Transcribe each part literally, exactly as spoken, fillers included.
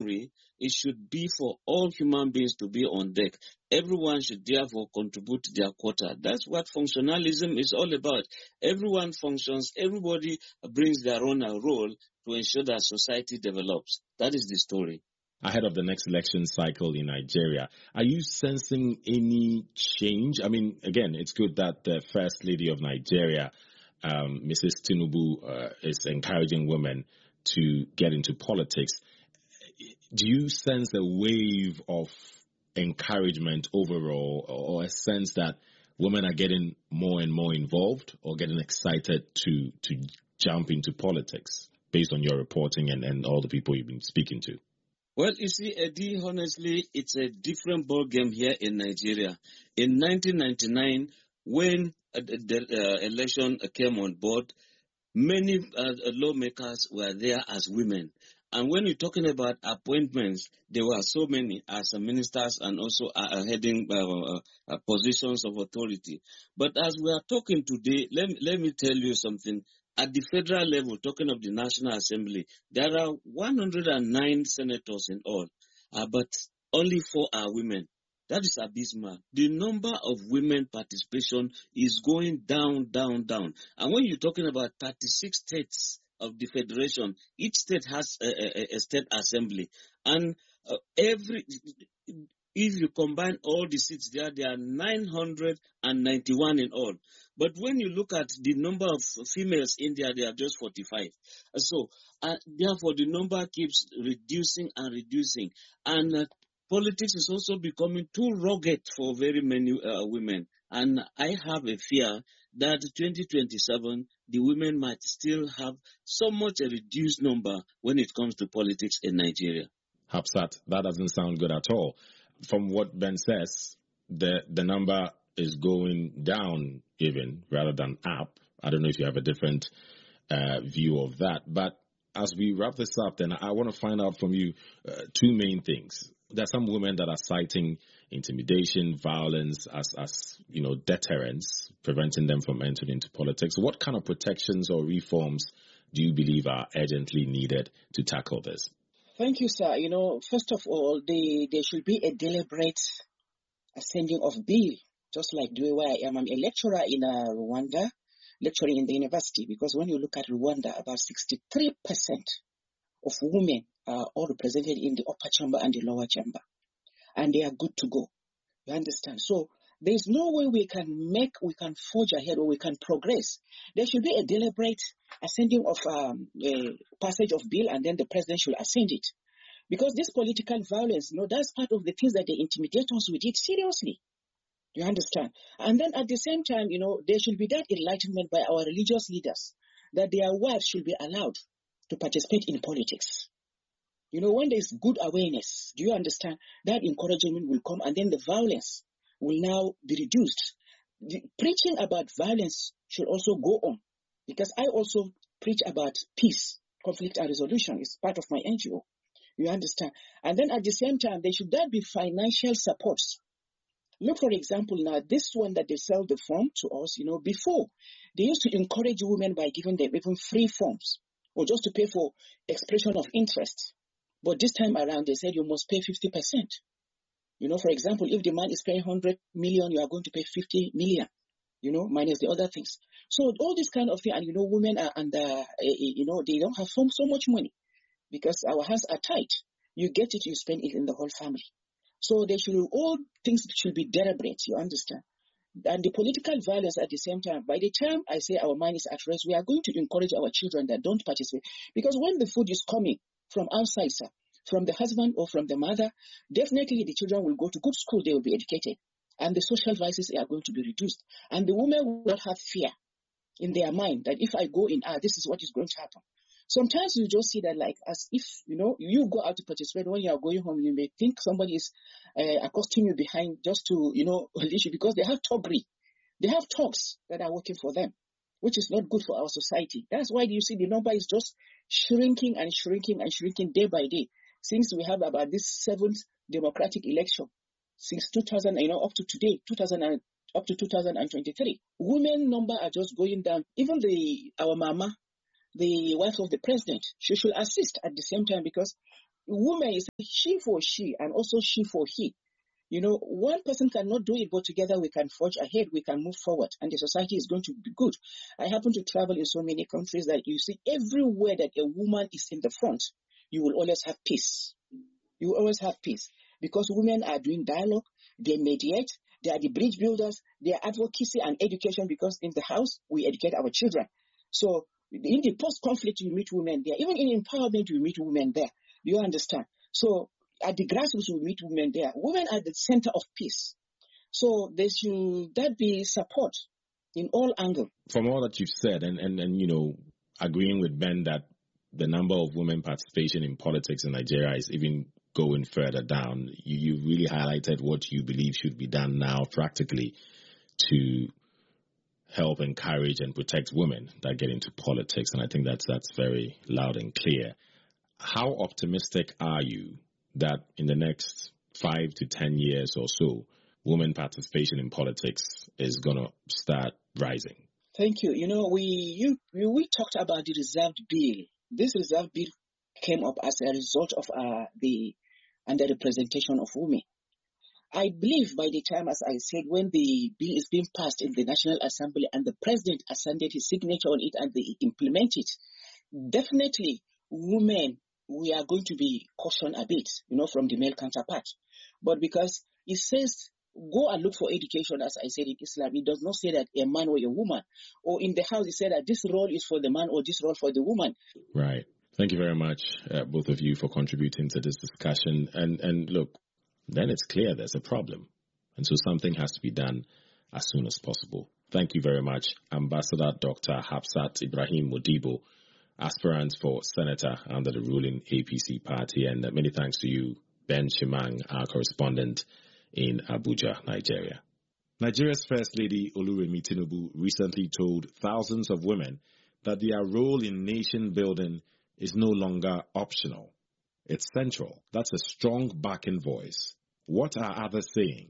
it should be for all human beings to be on deck. Everyone should therefore contribute their quota. That's what functionalism is all about. Everyone functions, everybody brings their own role to ensure that society develops. That is the story. Ahead of the next election cycle in Nigeria, are you sensing any change? I mean, again, it's good that the First Lady of Nigeria, um, Missus Tinubu, uh, is encouraging women to get into politics. Do you sense a wave of encouragement overall, or a sense that women are getting more and more involved or getting excited to to jump into politics based on your reporting and, and all the people you've been speaking to? Well, you see, Eddie, honestly, it's a different ballgame here in Nigeria. In nineteen ninety-nine, when uh, the uh, election came on board, many uh, lawmakers were there as women. And when you're talking about appointments, there were so many as ministers and also uh, heading uh, uh, positions of authority. But as we are talking today, let, let me tell you something. At the federal level, talking of the National Assembly, there are one hundred nine senators in all, uh, but only four are women. That is abysmal. The number of women participation is going down, down, down. And when you're talking about thirty-six states of the federation, each state has a, a, a state assembly. And uh, every... if you combine all the seats there, there are nine hundred ninety-one in all. But when you look at the number of females in there, they are just forty-five. So, uh, therefore, the number keeps reducing and reducing. And uh, politics is also becoming too rugged for very many uh, women. And I have a fear that twenty twenty-seven, the women might still have so much a reduced number when it comes to politics in Nigeria. Hafsat, that doesn't sound good at all. From what Ben says, the the number is going down even rather than up. I don't know if you have a different uh, view of that. But as we wrap this up, then I want to find out from you uh, two main things. There are some women that are citing intimidation, violence as, as you know, deterrents, preventing them from entering into politics. What kind of protections or reforms do you believe are urgently needed to tackle this? Thank you, sir. You know, first of all, they, there should be a deliberate ascending of bill, just like the way I am. I'm a lecturer in uh, Rwanda, lecturing in the university, because when you look at Rwanda, about sixty-three percent of women are all represented in the upper chamber and the lower chamber, and they are good to go. You understand? So there's no way we can make, we can forge ahead or we can progress. There should be a deliberate ascending of um, a passage of bill, and then the president should ascend it. Because this political violence, you know, that's part of the things that they intimidate us with it seriously. You understand? And then at the same time, you know, there should be that enlightenment by our religious leaders that their wives should be allowed to participate in politics. You know, when there's good awareness, do you understand? That encouragement will come, and then the violence will now be reduced. The preaching about violence should also go on, because I also preach about peace, conflict and resolution. It's part of my N G O. You understand? And then at the same time, there should there be financial supports. Look, for example, now, this one that they sell the form to us, you know, before, they used to encourage women by giving them even free forms, or just to pay for expression of interest. But this time around, they said you must pay fifty percent. You know, for example, if the man is paying one hundred million, you are going to pay fifty million, you know, minus the other things. So all this kind of thing, and, you know, women are under, uh, you know, they don't have so much money because our hands are tight. You get it, you spend it in the whole family. So they should, all things should be deliberate, you understand? And the political violence at the same time, by the time I say our mind is at rest, we are going to encourage our children that don't participate. Because when the food is coming from outside, sir, from the husband or from the mother, definitely the children will go to good school, they will be educated. And the social vices are going to be reduced. And the women will not have fear in their mind that if I go in, ah, this is what is going to happen. Sometimes you just see that like as if, you know, you go out to participate. When you are going home, you may think somebody is uh, accosting you behind just to, you know, leash you, because they have talkery. They have talks that are working for them, which is not good for our society. That's why you see the number is just shrinking and shrinking and shrinking day by day. Since we have about this seventh democratic election, since two thousand, you know, up to today, two thousand and, up to two thousand twenty-three, women number are just going down. Even the our mama, the wife of the president, she should assist at the same time, because woman is she for she and also she for he. You know, one person cannot do it, but together we can forge ahead, we can move forward, and the society is going to be good. I happen to travel in so many countries that you see everywhere that a woman is in the front, you will always have peace. You will always have peace because women are doing dialogue, they mediate, they are the bridge builders, they are advocacy and education because in the house, we educate our children. So in the post-conflict, you meet women there. Even in empowerment, you meet women there. Do you understand? So at the grassroots, we meet women there. Women are the center of peace. So there should that be support in all angles. From all that you've said, and, and, and, you know, agreeing with Ben that the number of women participation in politics in Nigeria is even going further down, you, you really highlighted what you believe should be done now practically to help encourage and protect women that get into politics. And I think that's, that's very loud and clear. How optimistic are you that in the next five to ten years or so, women participation in politics is going to start rising? Thank you. You know, we you we talked about the reserved bill. This reserved bill came up as a result of uh, the underrepresentation of women. I believe by the time, as I said, when the bill is being passed in the National Assembly and the president ascended his signature on it and they implement it, definitely women, we are going to be cautioned a bit, you know, from the male counterpart. But because it says, go and look for education, as I said in Islam, it does not say that a man or a woman. Or in the house, it said that this role is for the man or this role for the woman. Right. Thank you very much, uh, both of you, for contributing to this discussion. And, and look, then it's clear there's a problem. And so something has to be done as soon as possible. Thank you very much, Ambassador Doctor Hafsat Ibrahim Modibo, aspirant for senator under the ruling A P C party. And many thanks to you, Ben Chimang, our correspondent in Abuja, Nigeria. Nigeria's First Lady Oluremi Tinubu recently told thousands of women that their role in nation building is no longer optional. It's central. That's a strong backing voice. What are others saying?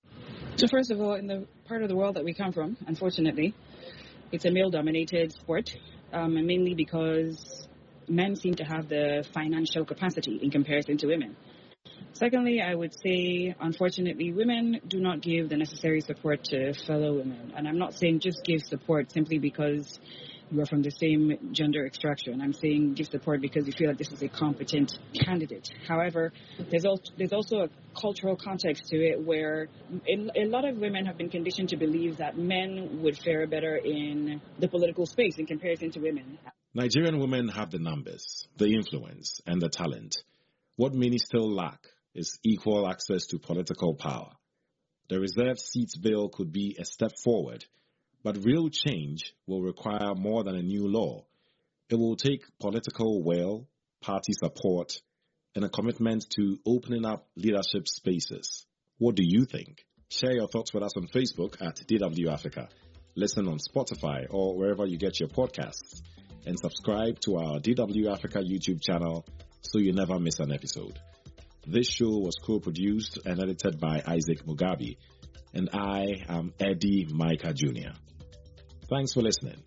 So first of all, in the part of the world that we come from, unfortunately, it's a male-dominated sport, um, mainly because men seem to have the financial capacity in comparison to women. Secondly, I would say, unfortunately, women do not give the necessary support to fellow women. And I'm not saying just give support simply because you are from the same gender extraction. I'm saying give support because you feel that this is a competent candidate. However, there's also, there's also a cultural context to it where a, a lot of women have been conditioned to believe that men would fare better in the political space in comparison to women. Nigerian women have the numbers, the influence, and the talent. What many still lack is equal access to political power. The reserved seats bill could be a step forward, but real change will require more than a new law. It will take political will, party support, and a commitment to opening up leadership spaces. What do you think? Share your thoughts with us on Facebook at D W Africa. Listen on Spotify or wherever you get your podcasts. And subscribe to our D W Africa YouTube channel so you never miss an episode. This show was co-produced and edited by Isaac Mugabe, and I am Eddie Micah Junior Thanks for listening.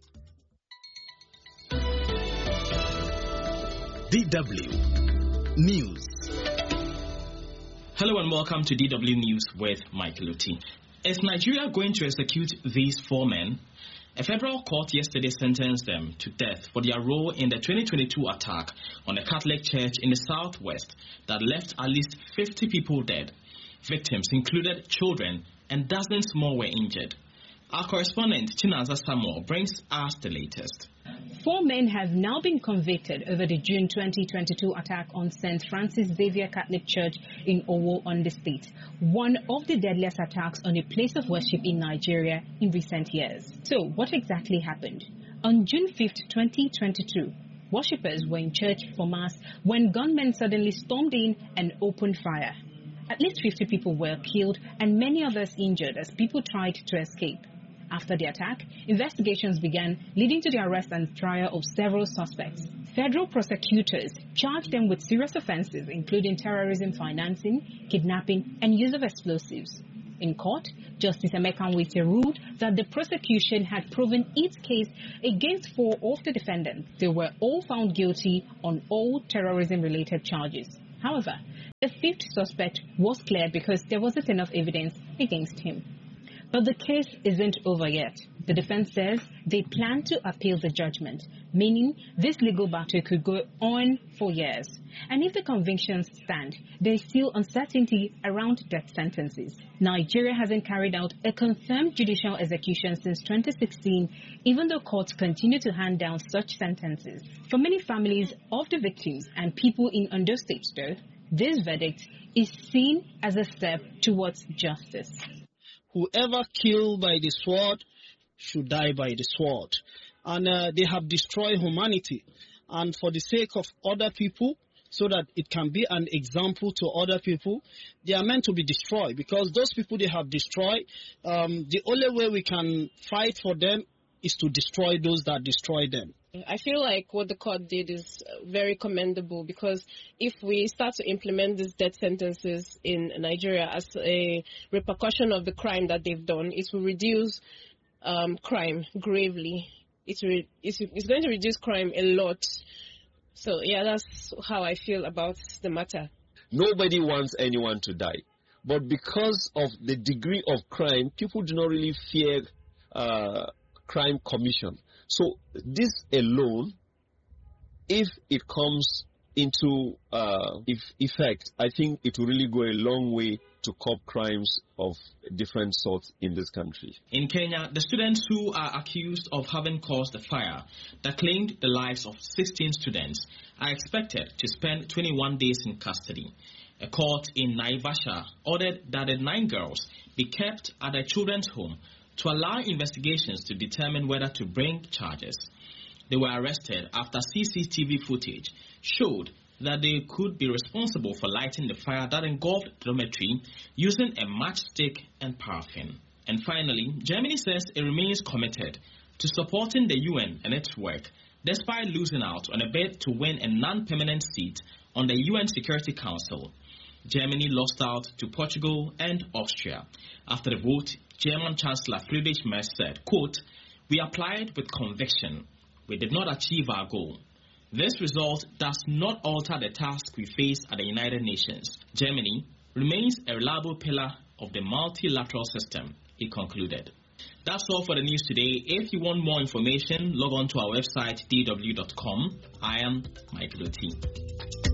D W News. Hello and welcome to D W News with Michael Oti. Is Nigeria going to execute these four men? A federal court yesterday sentenced them to death for their role in the twenty twenty-two attack on a Catholic church in the southwest that left at least fifty people dead. Victims included children and dozens more were injured. Our correspondent, Chinaza Samuel, brings us the latest. Four men have now been convicted over the June twenty twenty-two attack on Saint Francis Xavier Catholic Church in Owo on the state, one of the deadliest attacks on a place of worship in Nigeria in recent years. So, what exactly happened? On June fifth, twenty twenty-two, worshippers were in church for mass when gunmen suddenly stormed in and opened fire. At least fifty people were killed and many others injured as people tried to escape. After the attack, investigations began, leading to the arrest and trial of several suspects. Federal prosecutors charged them with serious offenses, including terrorism financing, kidnapping, and use of explosives. In court, Justice Emeka Nwite ruled that the prosecution had proven its case against four of the defendants. They were all found guilty on all terrorism-related charges. However, the fifth suspect was cleared because there wasn't enough evidence against him. But the case isn't over yet. The defense says they plan to appeal the judgment, meaning this legal battle could go on for years. And if the convictions stand, there is still uncertainty around death sentences. Nigeria hasn't carried out a confirmed judicial execution since twenty sixteen, even though courts continue to hand down such sentences. For many families of the victims and people in Ondo State, though, this verdict is seen as a step towards justice. Whoever killed by the sword should die by the sword. And uh, they have destroyed humanity. And for the sake of other people, so that it can be an example to other people, they are meant to be destroyed. Because those people they have destroyed, um, the only way we can fight for them is to destroy those that destroy them. I feel like what the court did is very commendable, because if we start to implement these death sentences in Nigeria as a repercussion of the crime that they've done, it will reduce um, crime gravely. It's, re- it's, it's going to reduce crime a lot. So, yeah, that's how I feel about the matter. Nobody wants anyone to die. But because of the degree of crime, people do not really fear uh, crime commission. So this alone, if it comes into uh, if effect, I think it will really go a long way to curb crimes of different sorts in this country. In Kenya, the students who are accused of having caused the fire that claimed the lives of sixteen students are expected to spend twenty-one days in custody. A court in Naivasha ordered that the nine girls be kept at their children's home to allow investigations to determine whether to bring charges. They were arrested after C C T V footage showed that they could be responsible for lighting the fire that engulfed the dormitory using a matchstick and paraffin. And finally, Germany says it remains committed to supporting the U N and its work, despite losing out on a bid to win a non-permanent seat on the U N Security Council. Germany lost out to Portugal and Austria. After the vote, German Chancellor Friedrich Merz said, quote, "We applied with conviction. We did not achieve our goal. This result does not alter the task we face at the United Nations. Germany remains a reliable pillar of the multilateral system," he concluded. That's all for the news today. If you want more information, log on to our website, d w dot com. I am Michael Oti.